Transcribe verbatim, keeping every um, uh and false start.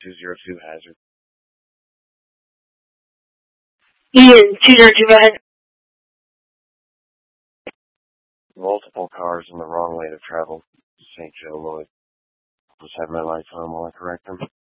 two zero two hazard. Ian, two zero two, go ahead. Multiple cars in the wrong lane of travel. Saint Joe Lloyd. Just have my lights on while I correct them.